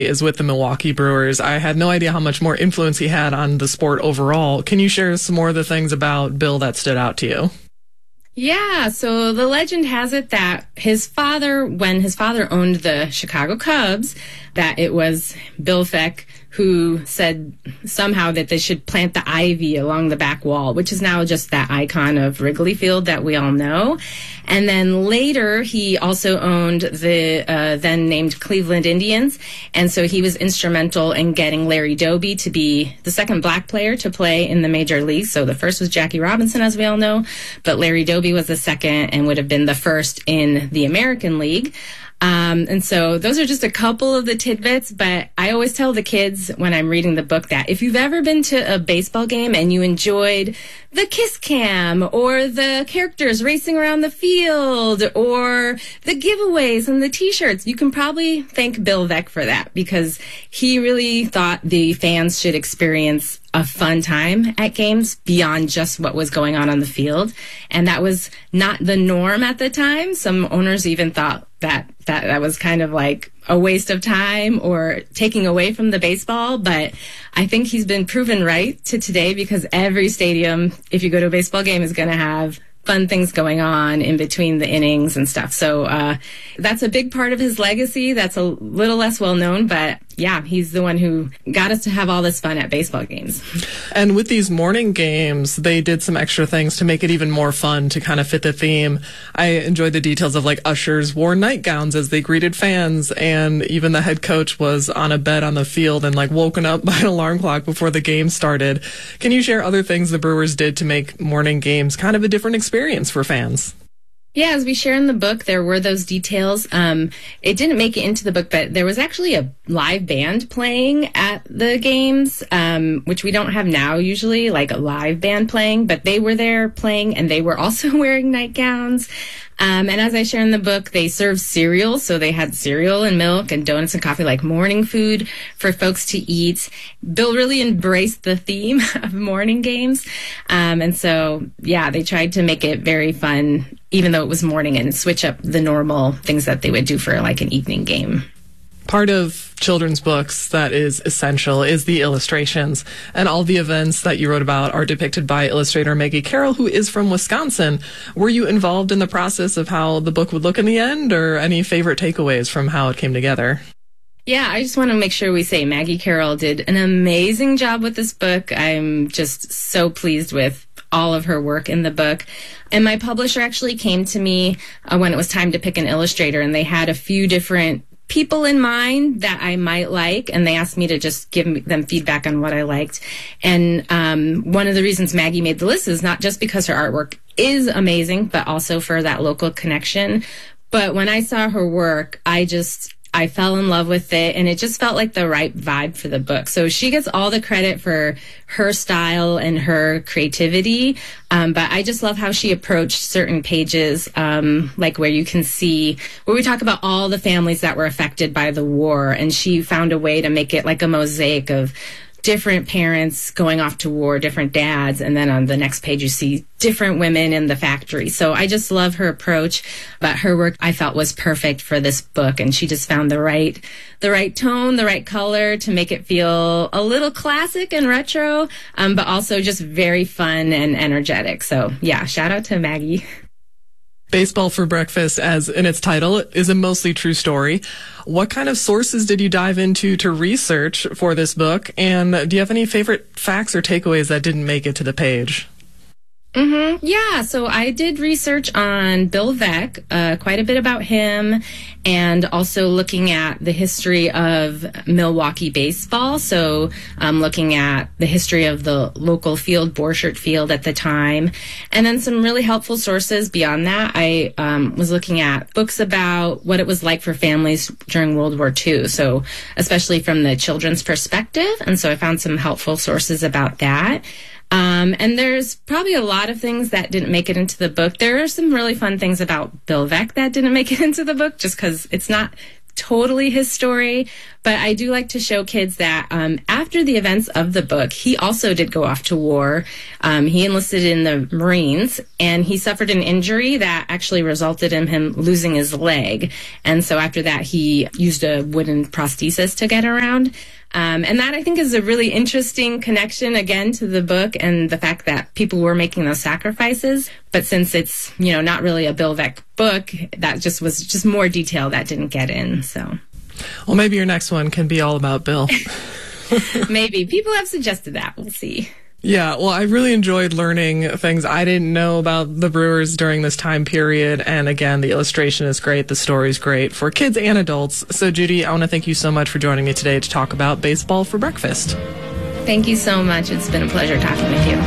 is with the Milwaukee Brewers. I had no idea how much more influence he had on the sport overall. Can you share some more of the things about Bill that stood out to you? Yeah, so the legend has it that his father, when his father owned the Chicago Cubs, that it was Bill Veeck who said somehow that they should plant the ivy along the back wall, which is now just that icon of Wrigley Field that we all know. And then later, he also owned the then named Cleveland Indians. And so he was instrumental in getting Larry Doby to be the second black player to play in the major leagues. So the first was Jackie Robinson, as we all know, but Larry Doby was the second and would have been the first in the American League. And so those are just a couple of the tidbits, but I always tell the kids when I'm reading the book that if you've ever been to a baseball game and you enjoyed the kiss cam or the characters racing around the field or the giveaways and the t-shirts, you can probably thank Bill Veeck for that, because he really thought the fans should experience a fun time at games beyond just what was going on the field. And that was not the norm at the time. Some owners even thought that was kind of like a waste of time or taking away from the baseball. But I think he's been proven right to today, because every stadium, if you go to a baseball game, is going to have fun things going on in between the innings and stuff. So that's a big part of his legacy. That's a little less well known, but yeah, he's the one who got us to have all this fun at baseball games. And with these morning games, they did some extra things to make it even more fun, to kind of fit the theme. I enjoyed the details of, like, ushers wore nightgowns as they greeted fans, and even the head coach was on a bed on the field and, like, woken up by an alarm clock before the game started. Can you share other things the Brewers did to make morning games kind of a different experience for fans? Yeah, as we share in the book, there were those details. It didn't make it into the book, but there was actually a live band playing at the games, which we don't have now usually, like a live band playing, but they were there playing, and they were also wearing nightgowns. And as I share in the book, they served cereal. So they had cereal and milk and donuts and coffee, like morning food for folks to eat. Bill really embraced the theme of morning games. And so, yeah, they tried to make it very fun, even though it was morning, and switch up the normal things that they would do for like an evening game. Part of children's books that is essential is the illustrations, and all the events that you wrote about are depicted by illustrator Maggie Carroll, who is from Wisconsin. Were you involved in the process of how the book would look in the end, or any favorite takeaways from how it came together? Yeah, I just want to make sure we say Maggie Carroll did an amazing job with this book. I'm just so pleased with all of her work in the book. And my publisher actually came to me when it was time to pick an illustrator, and they had a few different people in mind that I might like, and they asked me to just give them feedback on what I liked. And one of the reasons Maggie made the list is not just because her artwork is amazing, but also for that local connection. But when I saw her work, I fell in love with it, and it just felt like the right vibe for the book. So she gets all the credit for her style and her creativity, but I just love how she approached certain pages, like where you can see, where we talk about all the families that were affected by the war, and she found a way to make it like a mosaic of different parents going off to war, different dads, and then on the next page you see different women in the factory. So I just love her approach, but her work I felt was perfect for this book, and she just found the right tone, the right color to make it feel a little classic and retro, but also just very fun and energetic. So yeah, shout out to Maggie. Baseball for Breakfast, as in its title, is a mostly true story. What kind of sources did you dive into to research for this book? And do you have any favorite facts or takeaways that didn't make it to the page? Yeah, so I did research on Bill Veeck, quite a bit about him, and also looking at the history of Milwaukee baseball. So looking at the history of the local field, Borchert Field at the time, and then some really helpful sources beyond that. I was looking at books about what it was like for families during World War II, so especially from the children's perspective, and so I found some helpful sources about that. And there's probably a lot of things that didn't make it into the book. There are some really fun things about Bill Veeck that didn't make it into the book, just because it's not totally his story, but I do like to show kids that after the events of the book, he also did go off to war. He enlisted in the Marines, and he suffered an injury that actually resulted in him losing his leg. And so after that, he used a wooden prosthesis to get around. And that, I think, is a really interesting connection, again, to the book and the fact that people were making those sacrifices. But since it's, not really a Bill Veeck book, that just was just more detail that didn't get in. So, well, maybe your next one can be all about Bill. Maybe. People have suggested that. We'll see. Yeah, well, I really enjoyed learning things I didn't know about the Brewers during this time period. And again, the illustration is great. The story's great for kids and adults. So, Judy, I want to thank you so much for joining me today to talk about baseball for breakfast. Thank you so much. It's been a pleasure talking with you.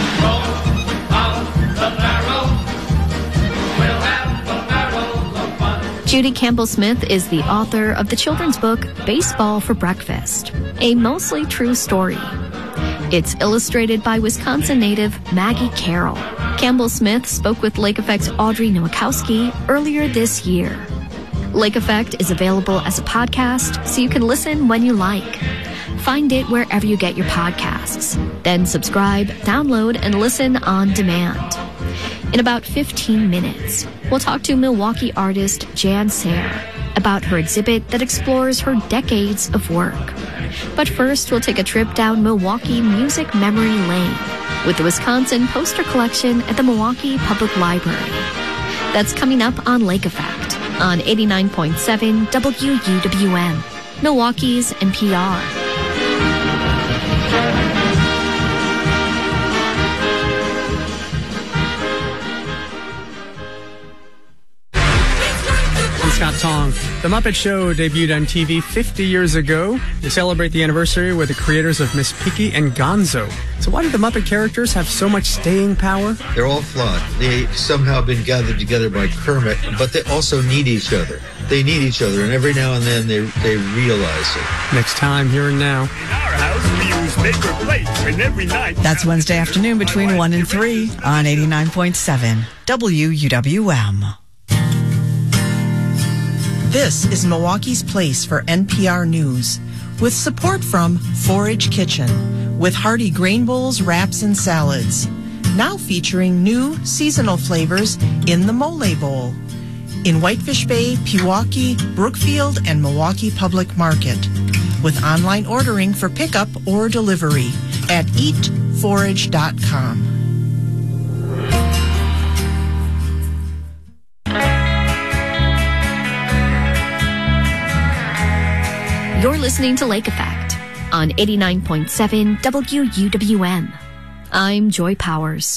Judy Campbell-Smith is the author of the children's book Baseball for Breakfast, a mostly true story. It's illustrated by Wisconsin native Maggie Carroll. Campbell-Smith spoke with Lake Effect's Audrey Nowakowski earlier this year. Lake Effect is available as a podcast, so you can listen when you like. Find it wherever you get your podcasts. Then subscribe, download, and listen on demand. In about 15 minutes, we'll talk to Milwaukee artist Jan Sayre about her exhibit that explores her decades of work. But first, we'll take a trip down Milwaukee Music Memory Lane with the Wisconsin Poster Collection at the Milwaukee Public Library. That's coming up on Lake Effect on 89.7 WUWM, Milwaukee's NPR. Scott Tong. The Muppet Show debuted on TV 50 years ago. They celebrate the anniversary with the creators of Miss Piggy and Gonzo. So why do the Muppet characters have so much staying power? They're all flawed. They somehow been gathered together by Kermit, but they also need each other. They need each other, and every now and then they realize it. Next time, Here and Now. In our house, we use paper plates, and every night... That's Wednesday afternoon between 1 and 3 on 89.7 WUWM. This is Milwaukee's Place for NPR News, with support from Forage Kitchen, with hearty grain bowls, wraps, and salads. Now featuring new seasonal flavors in the Mole Bowl. In Whitefish Bay, Pewaukee, Brookfield, and Milwaukee Public Market. With online ordering for pickup or delivery at eatforage.com. You're listening to Lake Effect on 89.7 WUWM. I'm Joy Powers.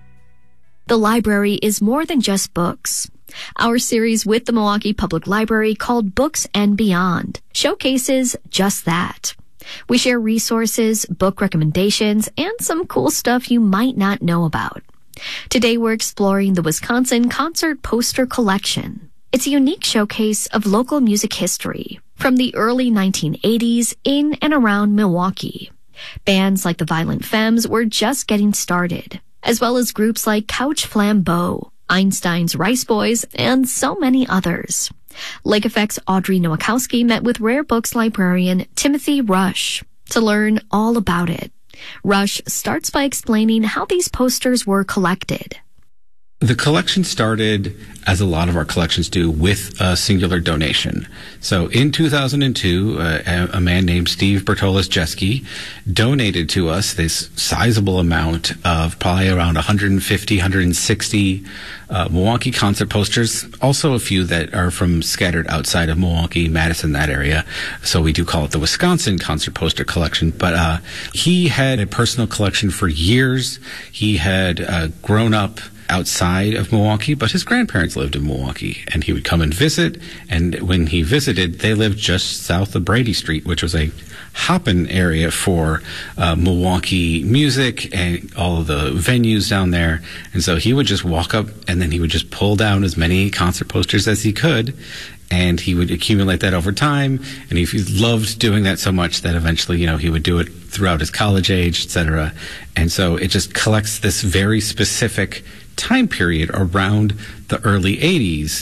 The library is more than just books. Our series with the Milwaukee Public Library called Books and Beyond showcases just that. We share resources, book recommendations, and some cool stuff you might not know about. Today we're exploring the Wisconsin Concert Poster Collection. It's a unique showcase of local music history from the early 1980s in and around Milwaukee. Bands like the Violent Femmes were just getting started, as well as groups like Couch Flambeau, Einstein's Rice Boys, and so many others. Lake Effect's Audrey Nowakowski met with Rare Books librarian Timothy Rush to learn all about it. Rush starts by explaining how these posters were collected. The collection started, as a lot of our collections do, with a singular donation. So in 2002, a man named Steve Bertolas-Jeski donated to us this sizable amount of probably around 150, 160 Milwaukee concert posters, also a few that are from scattered outside of Milwaukee, Madison, that area. So we do call it the Wisconsin Concert Poster Collection. But he had a personal collection for years. He had grown up outside of Milwaukee, but his grandparents lived in Milwaukee, and he would come and visit. And when he visited, they lived just south of Brady Street, which was a hopping area for Milwaukee music and all of the venues down there. And so he would just walk up, and then he would just pull down as many concert posters as he could, and he would accumulate that over time. And he loved doing that so much that eventually, he would do it throughout his college age, etc. And so it just collects this very specific time period around the early 80s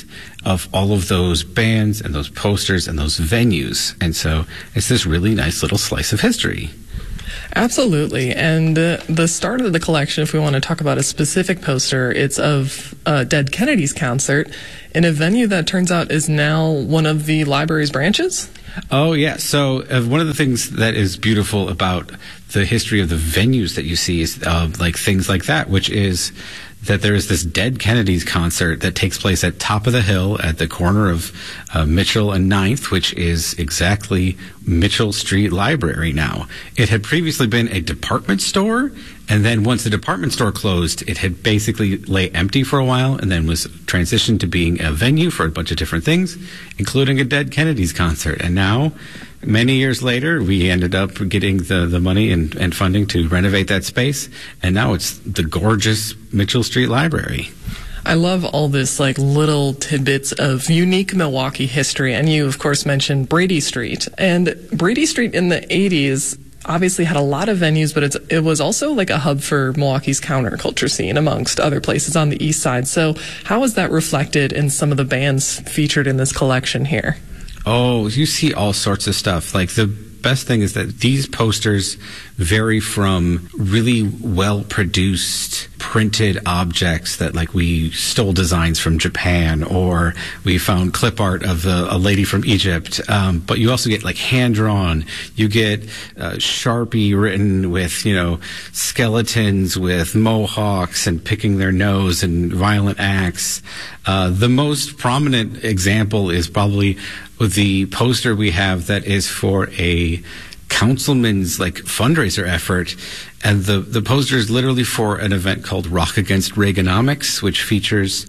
of all of those bands and those posters and those venues. And so it's this really nice little slice of history. Absolutely. And the start of the collection, if we want to talk about a specific poster, it's of Dead Kennedys concert in a venue that turns out is now one of the library's branches. Oh, yeah. So one of the things that is beautiful about the history of the venues that you see is like things like that, which is that there is this Dead Kennedys concert that takes place at Top of the Hill at the corner of Mitchell and 9th, which is exactly Mitchell Street Library now. It had previously been a department store, and then once the department store closed, it had basically lay empty for a while and then was transitioned to being a venue for a bunch of different things, including a Dead Kennedys concert. And now, many years later, we ended up getting the money and funding to renovate that space, and now it's the gorgeous Mitchell Street Library. I love all this like little tidbits of unique Milwaukee history, and you of course mentioned Brady Street. And Brady Street in the 80s obviously had a lot of venues, but it was also like a hub for Milwaukee's counterculture scene amongst other places on the east side. So how is that reflected in some of the bands featured in this collection here? Oh, you see all sorts of stuff. Like the best thing is that these posters vary from really well-produced printed objects that like we stole designs from Japan, or we found clip art of a lady from Egypt. But you also get like hand-drawn. You get Sharpie written with, skeletons with mohawks and picking their nose and violent acts. The most prominent example is probably the poster we have that is for a councilman's like fundraiser effort, and the poster is literally for an event called Rock Against Reaganomics, which features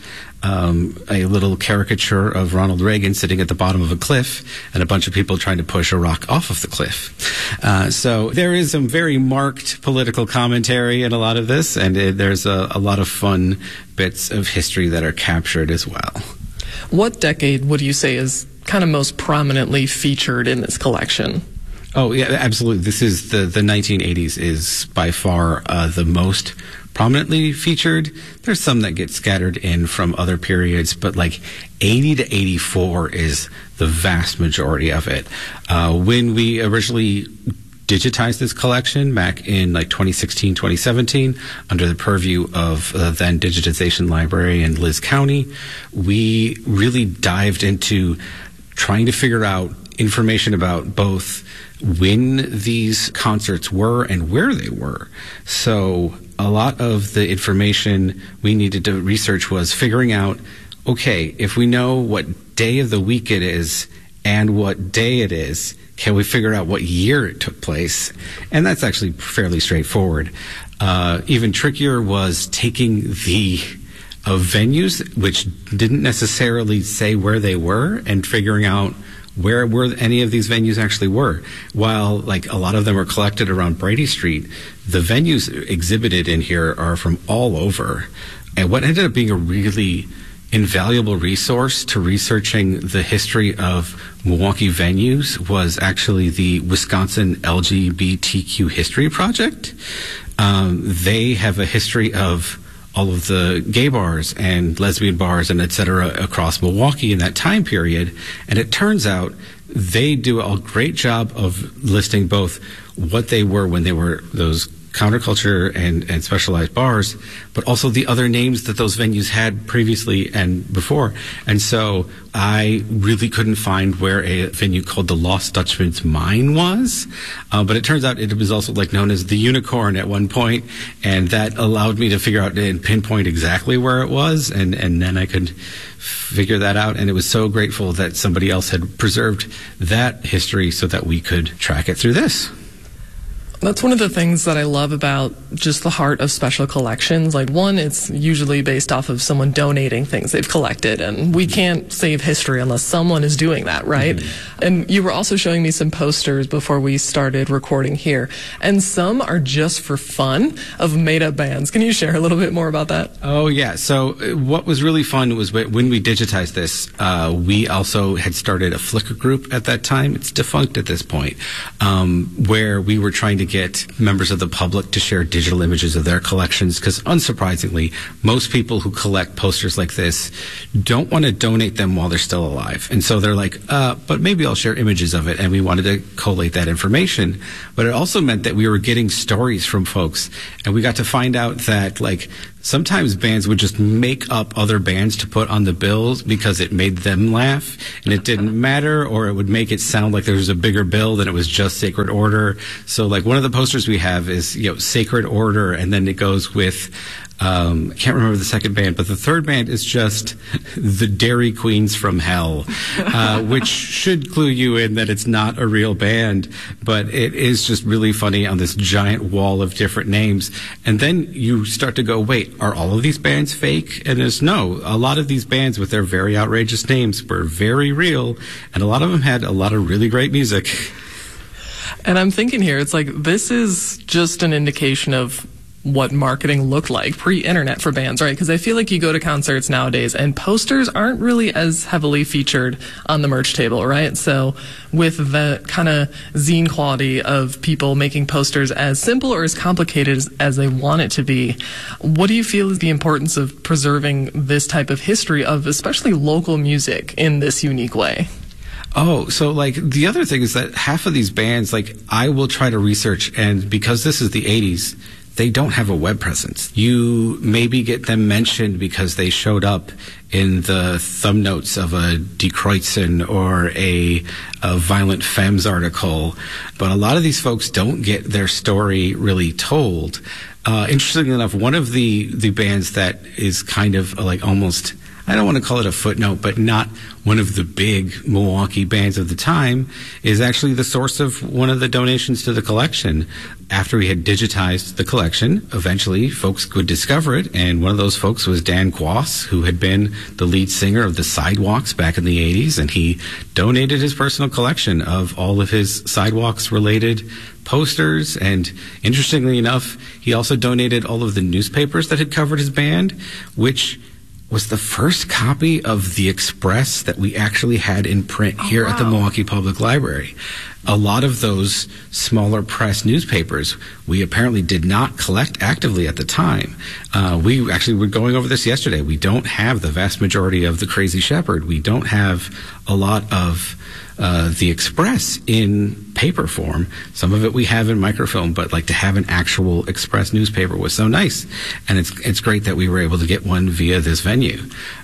a little caricature of Ronald Reagan sitting at the bottom of a cliff and a bunch of people trying to push a rock off of the cliff. So there is some very marked political commentary in a lot of this, and there's a lot of fun bits of history that are captured as well. What decade would you say is kind of most prominently featured in this collection? Oh, yeah, absolutely. This is the 1980s is by far the most prominently featured. There's some that get scattered in from other periods, but like 80 to 84 is the vast majority of it. When we originally digitized this collection back in like 2016, 2017, under the purview of then Digitization Librarian Liz County, we really dived into trying to figure out information about both when these concerts were and where they were. So a lot of the information we needed to research was figuring out, okay, if we know what day of the week it is and what day it is, can we figure out what year it took place? And that's actually fairly straightforward. Even trickier was taking the venues, which didn't necessarily say where they were, and figuring out where any of these venues actually were. While like a lot of them are collected around Brady Street, the venues exhibited in here are from all over. And what ended up being a really invaluable resource to researching the history of Milwaukee venues was actually the Wisconsin LGBTQ History Project. They have a history of all of the gay bars and lesbian bars and et cetera across Milwaukee in that time period. And it turns out they do a great job of listing both what they were when they were those counterculture and specialized bars, but also the other names that those venues had previously and before. And so I really couldn't find where a venue called the Lost Dutchman's Mine was, but it turns out it was also like known as the Unicorn at one point, and that allowed me to figure out and pinpoint exactly where it was, and then I could figure that out. And it was so grateful that somebody else had preserved that history so that we could track it through this. That's one of the things that I love about just the heart of special collections. Like, one, it's usually based off of someone donating things they've collected, and we can't save history unless someone is doing that, right? Mm-hmm. And you were also showing me some posters before we started recording here, and some are just for fun of made-up bands. Can you share a little bit more about that? Oh, yeah. So what was really fun was when we digitized this, we also had started a Flickr group at that time. It's defunct at this point, where we were trying to get members of the public to share digital images of their collections, because unsurprisingly, most people who collect posters like this don't want to donate them while they're still alive. And so they're like, but maybe I'll share images of it. And we wanted to collate that information. But it also meant that we were getting stories from folks, and we got to find out that, like, sometimes bands would just make up other bands to put on the bills because it made them laugh and it didn't matter, or it would make it sound like there was a bigger bill than it was just Sacred Order. So, like, one of the posters we have is, Sacred Order, and then it goes with, I can't remember the second band, but the third band is just the Dairy Queens from Hell, which should clue you in that it's not a real band, but it is just really funny on this giant wall of different names. And then you start to go, wait, are all of these bands fake? And there's no. A lot of these bands with their very outrageous names were very real, and a lot of them had a lot of really great music. And I'm thinking here, it's like, this is just an indication of what marketing looked like pre-internet for bands, right? Because I feel like you go to concerts nowadays and posters aren't really as heavily featured on the merch table, right? So with the kind of zine quality of people making posters as simple or as complicated as they want it to be, what do you feel is the importance of preserving this type of history of especially local music in this unique way? Oh, so, like, the other thing is that half of these bands, like, I will try to research, and because this is the 80s, they don't have a web presence. You maybe get them mentioned because they showed up in the thumb notes of a Die Kreuzen or a Violent Femmes article, but a lot of these folks don't get their story really told. Interestingly enough, one of the bands that is kind of like almost, I don't want to call it a footnote, but not one of the big Milwaukee bands of the time, is actually the source of one of the donations to the collection. After we had digitized the collection, eventually folks could discover it, and one of those folks was Dan Quass, who had been the lead singer of the Sidewalks back in the 80s, and he donated his personal collection of all of his Sidewalks-related posters. And interestingly enough, he also donated all of the newspapers that had covered his band, which was the first copy of the Express that we actually had in print here at the Milwaukee Public Library. A lot of those smaller press newspapers we apparently did not collect actively at the time. We actually were going over this yesterday. We don't have the vast majority of the Crazy Shepherd. We don't have a lot of the Express in paper form. Some of it we have in microfilm, but like to have an actual Express newspaper was so nice. And it's great that we were able to get one via this venue.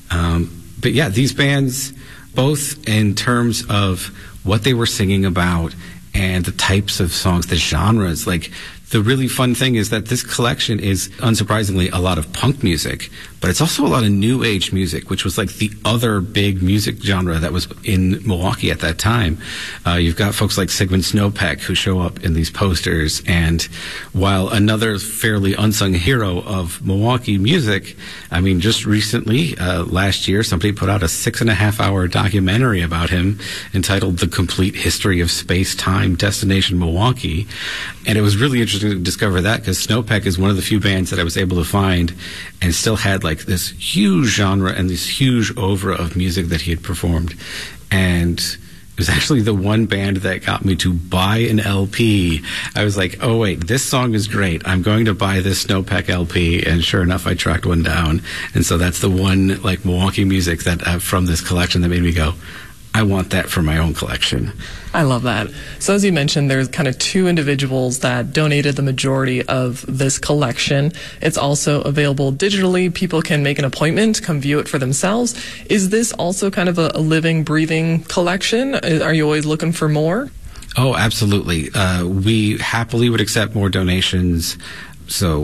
But yeah, these bands, both in terms of what they were singing about and the types of songs, the genres, like, the really fun thing is that this collection is, unsurprisingly, a lot of punk music, but it's also a lot of new age music, which was like the other big music genre that was in Milwaukee at that time. You've got folks like Sigmund Snowpeck who show up in these posters, and while another fairly unsung hero of Milwaukee music, I mean, just recently, last year, somebody put out a 6.5-hour documentary about him entitled The Complete History of Space-Time Destination Milwaukee, and it was really interesting to discover that, because Snowpeck is one of the few bands that I was able to find and still had like this huge genre and this huge oeuvre of music that he had performed. And it was actually the one band that got me to buy an LP. I was like, oh wait, this song is great, I'm going to buy this Snowpeck LP. And sure enough, I tracked one down. And so that's the one like Milwaukee music that from this collection that made me go, I want that for my own collection. I love that. So as you mentioned, there's kind of two individuals that donated the majority of this collection. It's also available digitally. People can make an appointment, come view it for themselves. Is this also kind of a living, breathing collection? Are you always looking for more? Oh, absolutely. We happily would accept more donations. So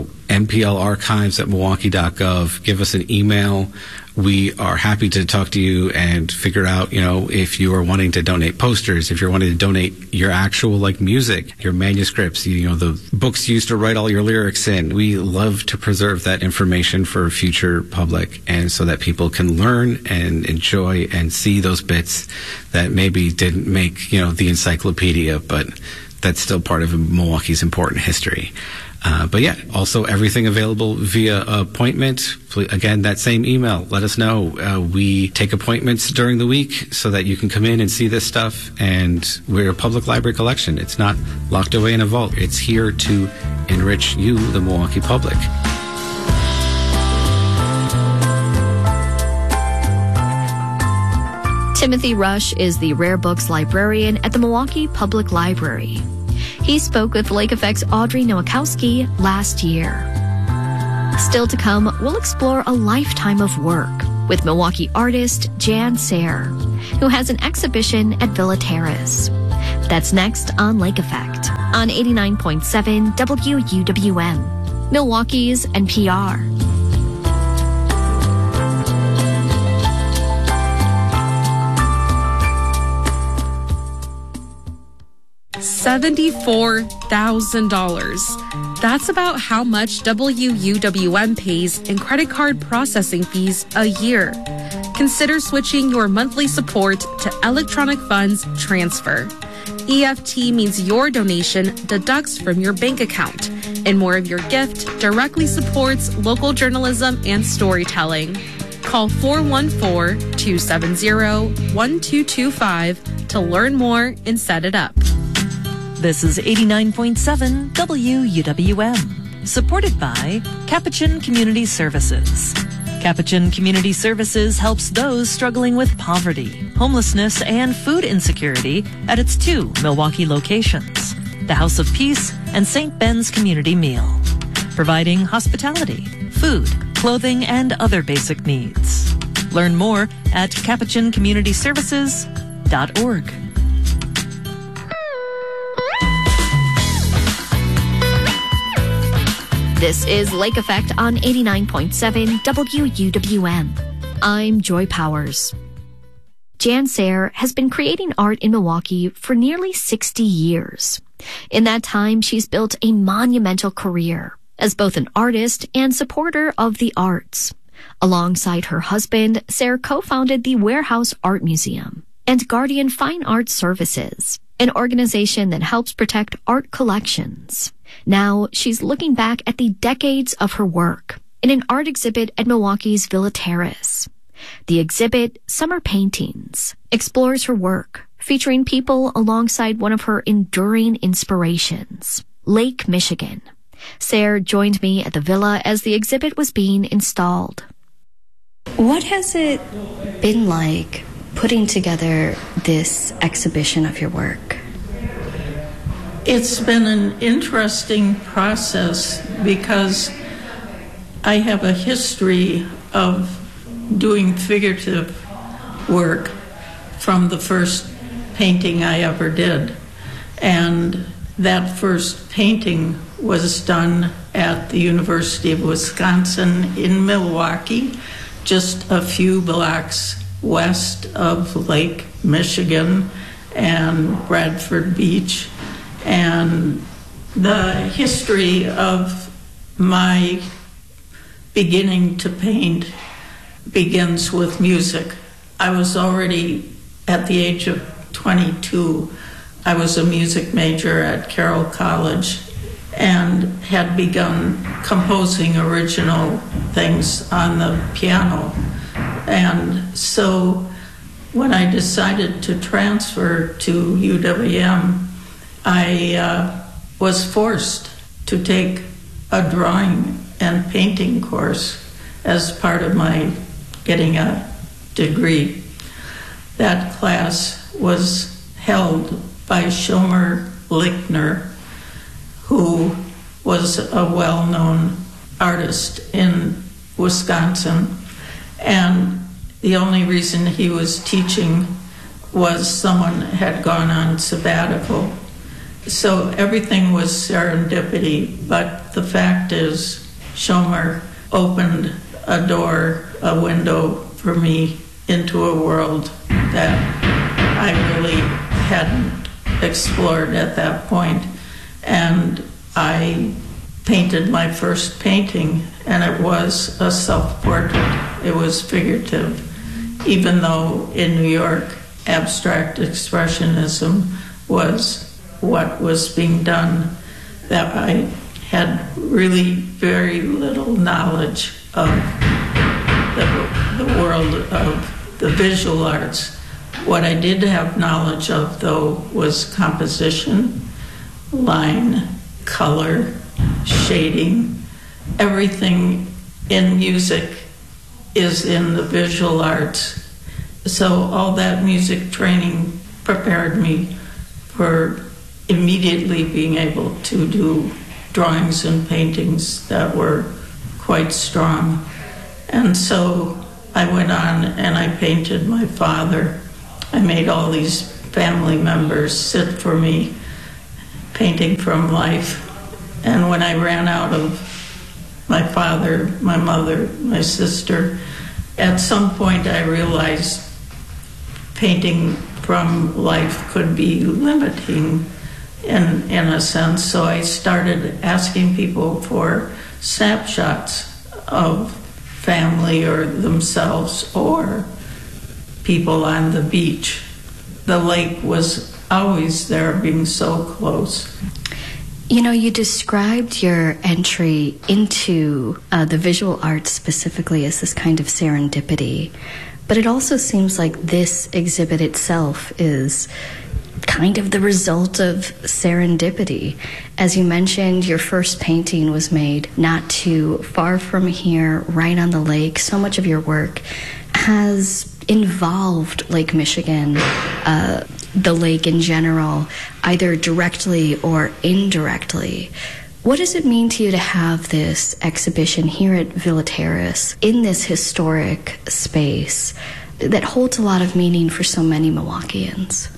mplRchives@milwaukee.gov. Give us an email. We are happy to talk to you and figure out, if you are wanting to donate posters, if you're wanting to donate your actual like music, your manuscripts, the books you used to write all your lyrics in. We love to preserve that information for future public, and so that people can learn and enjoy and see those bits that maybe didn't make, the encyclopedia, but that's still part of Milwaukee's important history. But yeah, also everything available via appointment. Again, that same email, let us know. We take appointments during the week so that you can come in and see this stuff. And we're a public library collection. It's not locked away in a vault. It's here to enrich you, the Milwaukee public. Timothy Rush is the rare books librarian at the Milwaukee Public Library. He spoke with Lake Effect's Audrey Nowakowski last year. Still to come, we'll explore a lifetime of work with Milwaukee artist Jan Sayre, who has an exhibition at Villa Terrace. That's next on Lake Effect on 89.7 WUWM, Milwaukee's NPR. $74,000. That's about how much WUWM pays in credit card processing fees a year. Consider switching your monthly support to electronic funds transfer. EFT means your donation deducts from your bank account, and more of your gift directly supports local journalism and storytelling. Call 414-270-1225 to learn more and set it up. This is 89.7 WUWM, supported by Capuchin Community Services. Capuchin Community Services helps those struggling with poverty, homelessness, and food insecurity at its 2 Milwaukee locations, the House of Peace and St. Ben's Community Meal, providing hospitality, food, clothing, and other basic needs. Learn more at capuchincommunityservices.org. This is Lake Effect on 89.7 WUWM. I'm Joy Powers. Jan Sayre has been creating art in Milwaukee for nearly 60 years. In that time, she's built a monumental career as both an artist and supporter of the arts. Alongside her husband, Sayre co-founded the Warehouse Art Museum and Guardian Fine Art Services, an organization that helps protect art collections. Now, she's looking back at the decades of her work in an art exhibit at Milwaukee's Villa Terrace. The exhibit, Summer Paintings, explores her work, featuring people alongside one of her enduring inspirations, Lake Michigan. Sayre joined me at the Villa as the exhibit was being installed. What has it been like putting together this exhibition of your work? It's been an interesting process because I have a history of doing figurative work from the first painting I ever did. And that first painting was done at the University of Wisconsin in Milwaukee, just a few blocks west of Lake Michigan and Bradford Beach. And the history of my beginning to paint begins with music. I was already, at the age of 22, I was a music major at Carroll College and had begun composing original things on the piano. And so when I decided to transfer to UWM, I was forced to take a drawing and painting course as part of my getting a degree. That class was held by Shomer Lichtner, who was a well-known artist in Wisconsin. And the only reason he was teaching was someone had gone on sabbatical. So everything was serendipity, but the fact is Shomer opened a door, a window for me into a world that I really hadn't explored at that point. And I painted my first painting, and it was a self-portrait. It was figurative, even though in New York, abstract expressionism was what was being done. That I had really very little knowledge of the world of the visual arts. What I did have knowledge of, though, was composition, line, color, shading. Everything in music is in the visual arts. So all that music training prepared me for immediately being able to do drawings and paintings that were quite strong. And so I went on and I painted my father. I made all these family members sit for me, painting from life. And when I ran out of my father, my mother, my sister, at some point I realized painting from life could be limiting in a sense. So I started asking people for snapshots of family or themselves or people on the beach. The lake was always there, being so close. You know, you described your entry into the visual arts specifically as this kind of serendipity, but it also seems like this exhibit itself is kind of the result of serendipity. As you mentioned, your first painting was made not too far from here, right on the lake. So much of your work has involved Lake Michigan, the lake in general, either directly or indirectly. What does it mean to you to have this exhibition here at Villa Terrace in this historic space that holds a lot of meaning for so many Milwaukeeans?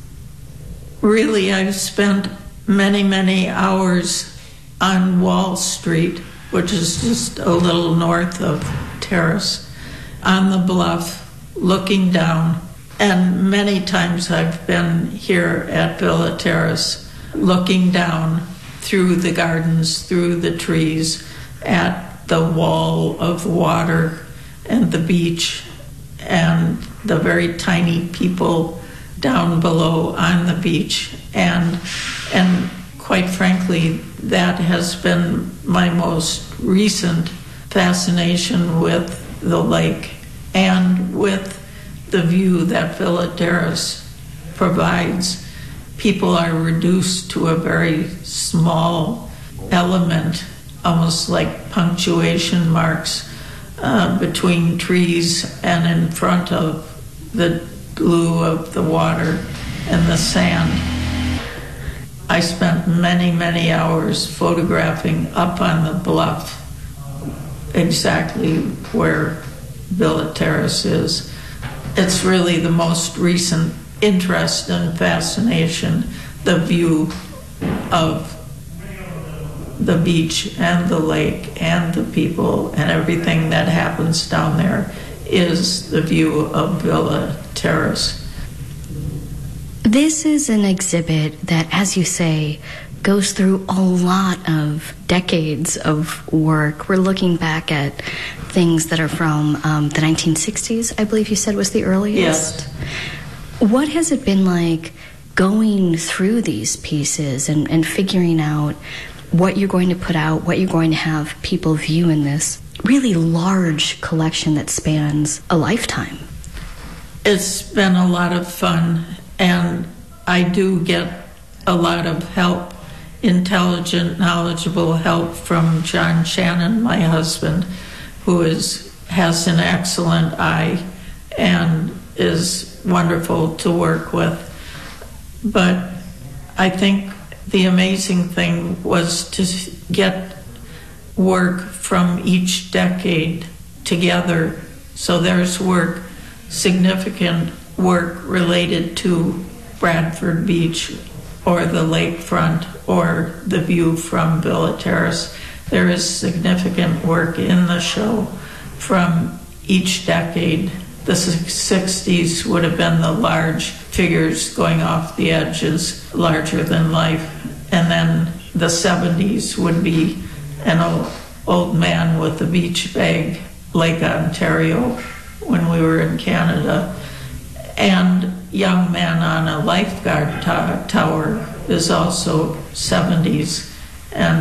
Really, I've spent many, many hours on Wall Street, which is just a little north of Terrace, on the bluff, looking down. And many times I've been here at Villa Terrace, looking down through the gardens, through the trees, at the wall of water and the beach and the very tiny people down below on the beach. And quite frankly, that has been my most recent fascination with the lake and with the view that Villa Terrace provides. People are reduced to a very small element, almost like punctuation marks between trees and in front of the blue of the water and the sand. I spent many, many hours photographing up on the bluff exactly where Villa Terrace is. It's really the most recent interest and fascination, the view of the beach and the lake and the people and everything that happens down there is the view of Villa Terrace. This is an exhibit that, as you say, goes through a lot of decades of work. We're looking back at things that are from the 1960s, I believe you said was the earliest. Yes. What has it been like going through these pieces and figuring out what you're going to put out, what you're going to have people view in this really large collection that spans a lifetime? It's been a lot of fun, and I do get a lot of help, intelligent, knowledgeable help from John Shannon, my husband, who has an excellent eye and is wonderful to work with. But I think the amazing thing was to get work from each decade together. So there's work, significant work related to Bradford Beach or the lakefront or the view from Villa Terrace. There is significant work in the show from each decade. The 60s would have been the large figures going off the edges, larger than life. And then the 70s would be an old man with a beach bag, Lake Ontario, when we were in Canada. And young man on a lifeguard tower is also 70s. And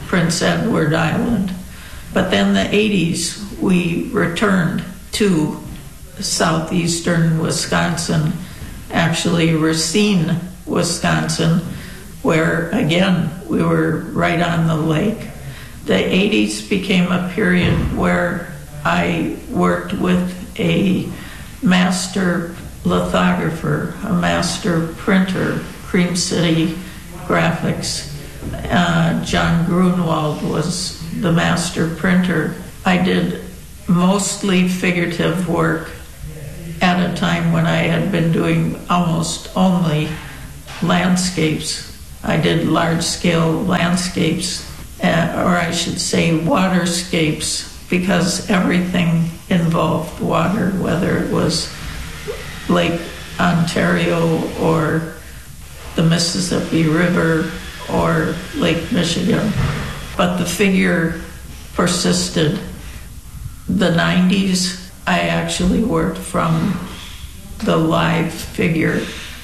Prince Edward Island. But then the 80s, we returned to southeastern Wisconsin, actually Racine, Wisconsin, where, again, we were right on the lake. The 80s became a period where I worked with a master lithographer, a master printer, Cream City Graphics. John Grunwald was the master printer. I did mostly figurative work at a time when I had been doing almost only landscapes. I did large-scale landscapes, or I should say waterscapes, because everything involved water, whether it was Lake Ontario or the Mississippi River or Lake Michigan. But the figure persisted. The 90s, I actually worked from the live figure.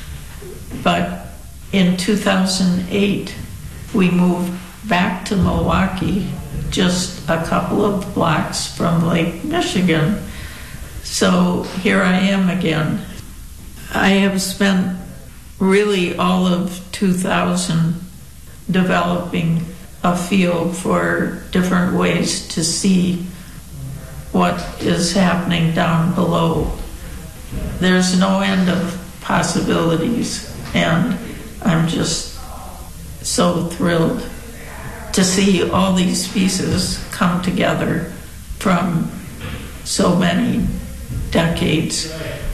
But in 2008, we moved back to Milwaukee, just a couple of blocks from Lake Michigan. So here I am again. I have spent really all of 2000 developing a feel for different ways to see what is happening down below. There's no end of possibilities, and I'm just so thrilled to see all these pieces come together from so many decades,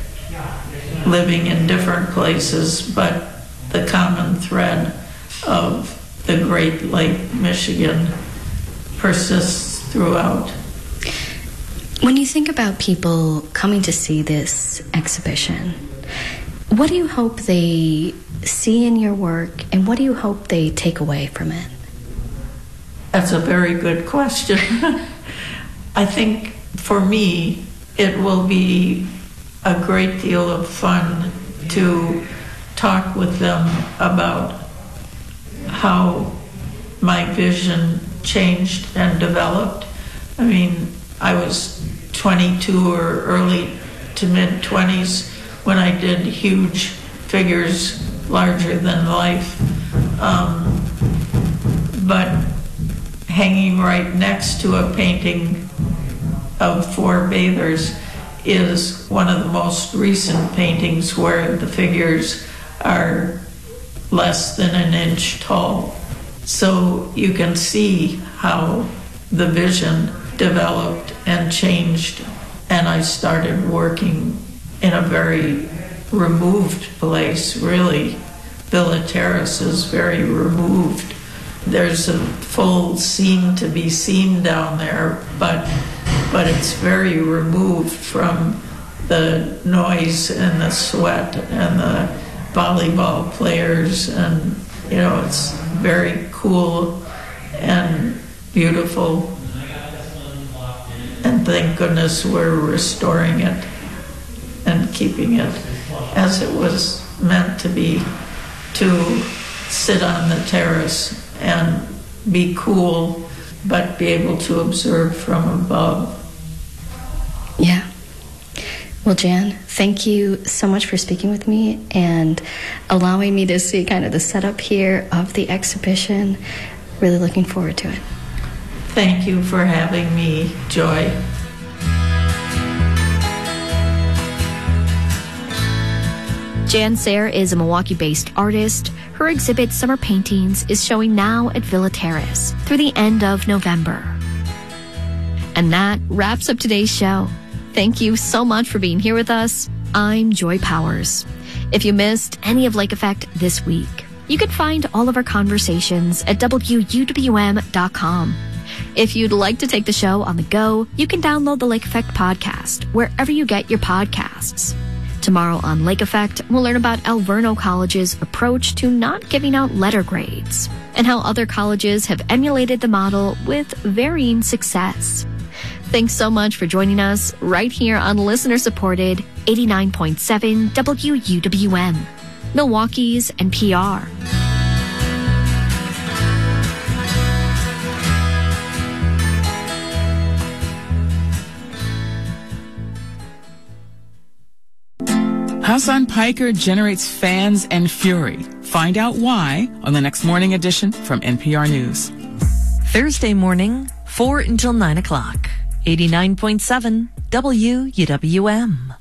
living in different places, but the common thread of the Great Lake Michigan persists throughout. When you think about people coming to see this exhibition, what do you hope they see in your work, and what do you hope they take away from it? That's a very good question. I think for me, it will be a great deal of fun to talk with them about how my vision changed and developed. I mean, I was 22 or early to mid-20s when I did huge figures larger than life. But hanging right next to a painting of four bathers is one of the most recent paintings where the figures are less than an inch tall. So you can see how the vision developed and changed, and I started working in a very removed place, really. Villa Terrace is very removed. There's a full scene to be seen down there, but it's very removed from the noise and the sweat and the volleyball players, and it's very cool and beautiful, and thank goodness we're restoring it and keeping it as it was meant to be, to sit on the terrace and be cool but be able to observe from above. Yeah. Well, Jan, thank you so much for speaking with me and allowing me to see kind of the setup here of the exhibition. Really looking forward to it. Thank you for having me, Joy. Jan Sayre is a Milwaukee-based artist. Her exhibit, Summer Paintings, is showing now at Villa Terrace through the end of November. And that wraps up today's show. Thank you so much for being here with us. I'm Joy Powers. If you missed any of Lake Effect this week, you can find all of our conversations at WUWM.com. If you'd like to take the show on the go, you can download the Lake Effect podcast wherever you get your podcasts. Tomorrow on Lake Effect, we'll learn about Alverno College's approach to not giving out letter grades and how other colleges have emulated the model with varying success. Thanks so much for joining us right here on listener-supported 89.7 WUWM, Milwaukee's NPR. Hassan Piker generates fans and fury. Find out why on the next morning edition from NPR News. Thursday morning, 4 until 9 o'clock. 89.7 WUWM.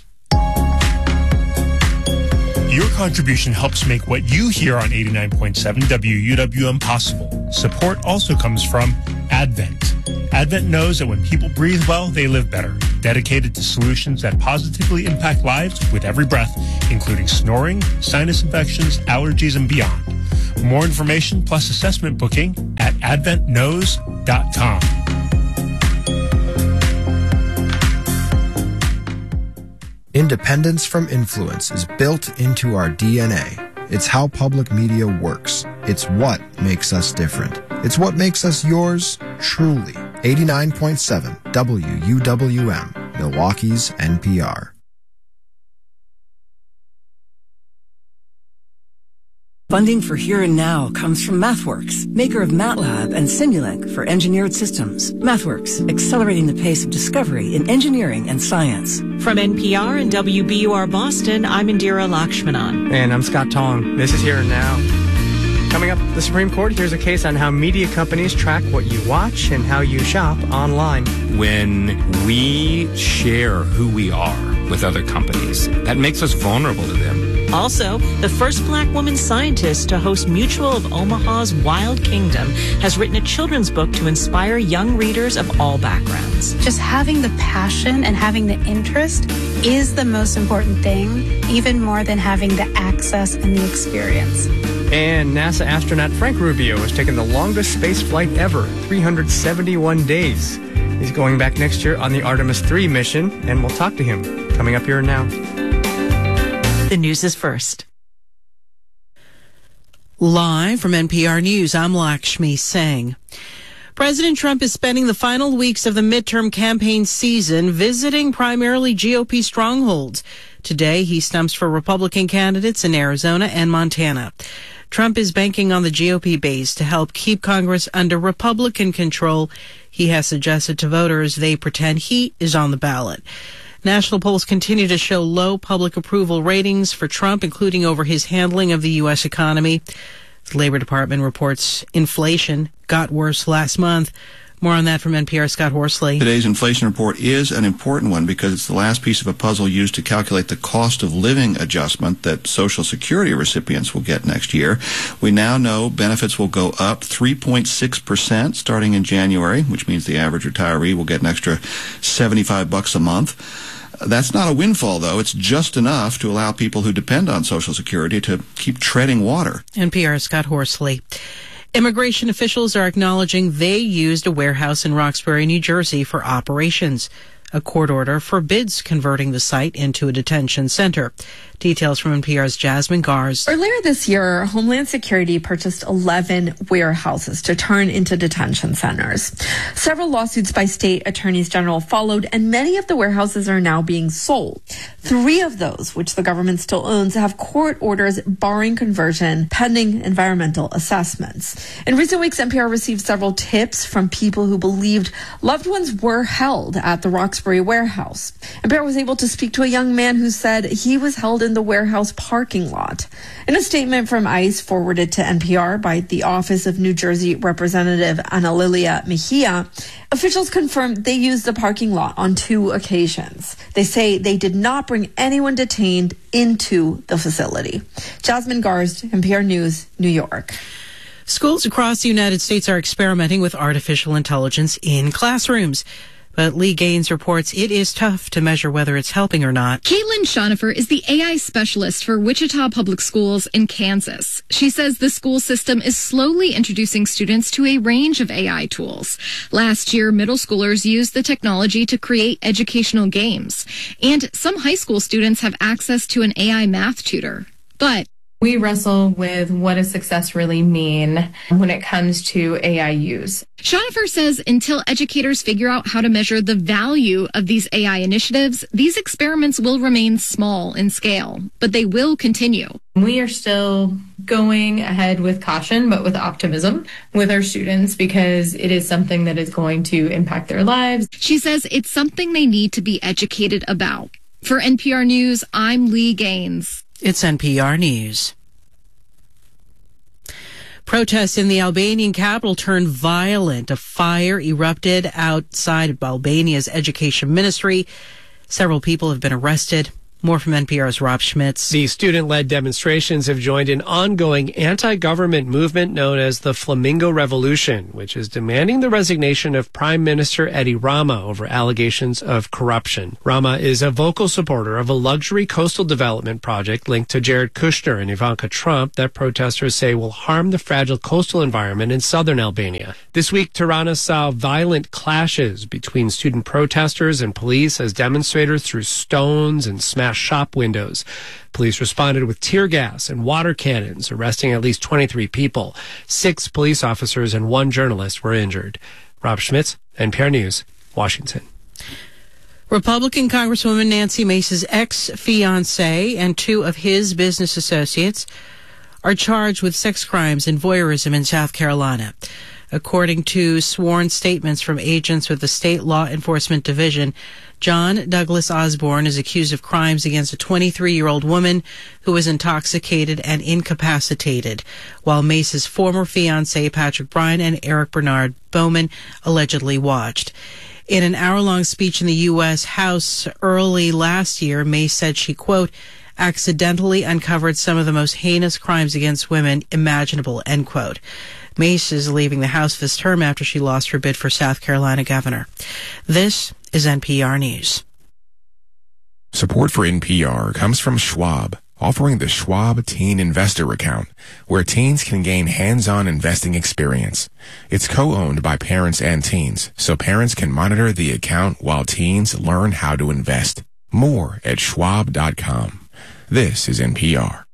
Your contribution helps make what you hear on 89.7 WUWM possible. Support also comes from Advent. Advent knows that when people breathe well, they live better. Dedicated to solutions that positively impact lives with every breath, including snoring, sinus infections, allergies, and beyond. More information plus assessment booking at adventknows.com. Independence from influence is built into our DNA. It's how public media works. It's what makes us different. It's what makes us yours truly. 89.7 WUWM, Milwaukee's NPR. Funding for Here and Now comes from MathWorks, maker of MATLAB and Simulink for engineered systems. MathWorks, accelerating the pace of discovery in engineering and science. From NPR and WBUR Boston, I'm Indira Lakshmanan. And I'm Scott Tong. This is Here and Now. Coming up, the Supreme Court hears a case on how media companies track what you watch and how you shop online. When we share who we are with other companies, that makes us vulnerable to them. Also, the first black woman scientist to host Mutual of Omaha's Wild Kingdom has written a children's book to inspire young readers of all backgrounds. Just having the passion and having the interest is the most important thing, even more than having the access and the experience. And NASA astronaut Frank Rubio has taken the longest space flight ever, 371 days. He's going back next year on the Artemis 3 mission, and we'll talk to him coming up here now. The news is first. Live from NPR News, I'm Lakshmi Singh. President Trump is spending the final weeks of the midterm campaign season visiting primarily GOP strongholds. Today, he stumps for Republican candidates in Arizona and Montana. Trump is banking on the GOP base to help keep Congress under Republican control. He has suggested to voters they pretend he is on the ballot. National polls continue to show low public approval ratings for Trump, including over his handling of the U.S. economy. The Labor Department reports inflation got worse last month. More on that from NPR's Scott Horsley. Today's inflation report is an important one because it's the last piece of a puzzle used to calculate the cost of living adjustment that Social Security recipients will get next year. We now know benefits will go up 3.6% starting in January, which means the average retiree will get an extra $75 a month. That's not a windfall, though. It's just enough to allow people who depend on Social Security to keep treading water. NPR's Scott Horsley. Immigration officials are acknowledging they used a warehouse in Roxbury, New Jersey for operations. A court order forbids converting the site into a detention center. Details from NPR's Jasmine Gars. Earlier this year, Homeland Security purchased 11 warehouses to turn into detention centers. Several lawsuits by state attorneys general followed, and many of the warehouses are now being sold. 3 of those, which the government still owns, have court orders barring conversion pending environmental assessments. In recent weeks, NPR received several tips from people who believed loved ones were held at the Roxbury warehouse. NPR was able to speak to a young man who said he was held in the warehouse parking lot. In a statement from ICE forwarded to NPR by the Office of New Jersey Representative Ana Lilia Mejia, officials confirmed they used the parking lot on 2 occasions. They say they did not bring anyone detained into the facility. Jasmine Gars, NPR News, New York. Schools across the United States are experimenting with artificial intelligence in classrooms. But Lee Gaines reports it is tough to measure whether it's helping or not. Caitlin Schonifer is the AI specialist for Wichita Public Schools in Kansas. She says the school system is slowly introducing students to a range of AI tools. Last year, middle schoolers used the technology to create educational games. And some high school students have access to an AI math tutor. But we wrestle with what does success really mean when it comes to AI use. Schonifer says until educators figure out how to measure the value of these AI initiatives, these experiments will remain small in scale, but they will continue. We are still going ahead with caution, but with optimism with our students because it is something that is going to impact their lives. She says it's something they need to be educated about. For NPR News, I'm Lee Gaines. It's NPR News. Protests in the Albanian capital turned violent. A fire erupted outside of Albania's education ministry. Several people have been arrested. More from NPR's Rob Schmitz. The student-led demonstrations have joined an ongoing anti-government movement known as the Flamingo Revolution, which is demanding the resignation of Prime Minister Edi Rama over allegations of corruption. Rama is a vocal supporter of a luxury coastal development project linked to Jared Kushner and Ivanka Trump that protesters say will harm the fragile coastal environment in southern Albania. This week, Tirana saw violent clashes between student protesters and police as demonstrators threw stones and smashed shop windows. Police responded with tear gas and water cannons, arresting at least 23 people. 6 police officers and 1 journalist were injured. Rob Schmitz, NPR News, Washington. Republican Congresswoman Nancy Mace's ex-fiancé and 2 of his business associates are charged with sex crimes and voyeurism in South Carolina. According to sworn statements from agents with the State Law Enforcement Division, John Douglas Osborne is accused of crimes against a 23-year-old woman who was intoxicated and incapacitated, while Mace's former fiancé, Patrick Bryan, and Eric Bernard Bowman allegedly watched. In an hour-long speech in the U.S. House early last year, Mace said she, quote, accidentally uncovered some of the most heinous crimes against women imaginable, end quote. Mace is leaving the House this term after she lost her bid for South Carolina governor. This is NPR News. Support for NPR comes from Schwab, offering the Schwab Teen Investor Account, where teens can gain hands-on investing experience. It's co-owned by parents and teens, so parents can monitor the account while teens learn how to invest. More at schwab.com. This is NPR.